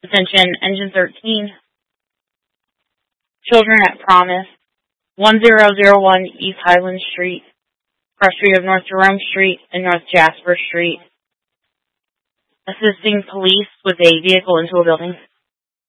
Attention, Engine 13. Children at Promise. 1001 East Highland Street. Cross street of North Jerome Street and North Jasper Street. Assisting police with a vehicle into a building.